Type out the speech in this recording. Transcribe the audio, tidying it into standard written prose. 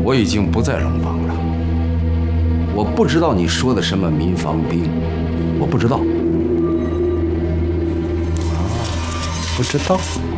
我已经不在龙邦了。我不知道你说的什么民防兵，我不知道。 不知道。